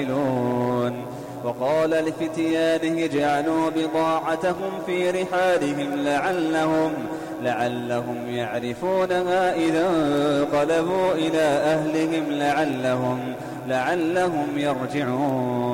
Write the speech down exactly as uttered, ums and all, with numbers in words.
وقال لفتيانه اجعلوا بضاعتهم في رحالهم لعلهم, لعلهم يعرفونها إذا انقلبوا إلى أهلهم لعلهم, لعلهم يرجعون